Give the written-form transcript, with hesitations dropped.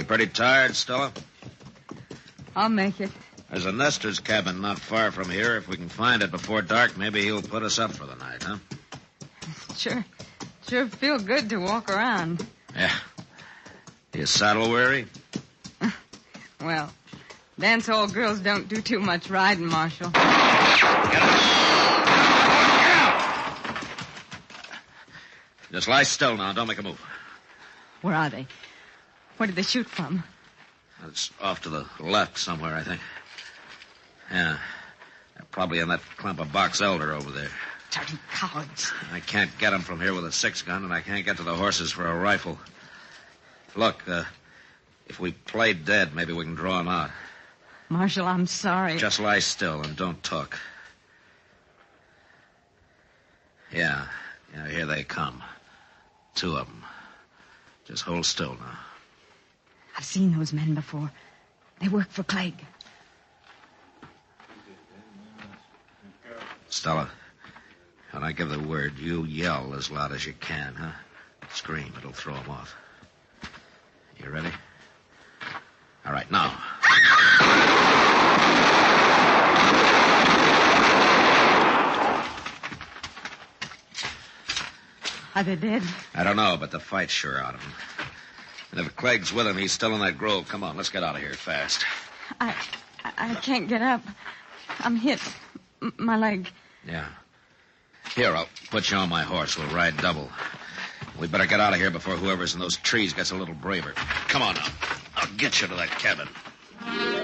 You pretty tired, Stella? I'll make it. There's a Nestor's cabin not far from here. If we can find it before dark, maybe he'll put us up for the night, huh? Sure feel good to walk around. Yeah. You saddle weary? Well, dance hall girls don't do too much riding, Marshal. Get out! Just lie still now. Don't make a move. Where are they? Where did they shoot from? It's off to the left somewhere, I think. Yeah. They're probably in that clump of box elder over there. Dirty cowards. I can't get them from here with a 6-gun, and I can't get to the horses for a rifle. Look, if we play dead, maybe we can draw them out. Marshal, I'm sorry. Just lie still and don't talk. Yeah, here they come. 2 of them. Just hold still now. I've seen those men before. They work for Clegg. Stella, when I give the word, you yell as loud as you can, huh? Scream. It'll throw them off. You ready? All right, now. Are they dead? I don't know, but the fight's sure out of him. And if Clegg's with him, he's still in that grove. Come on, let's get out of here fast. I can't get up. I'm hit. My leg. Yeah. Here, I'll put you on my horse. We'll ride double. We better get out of here before whoever's in those trees gets a little braver. Come on now. I'll get you to that cabin.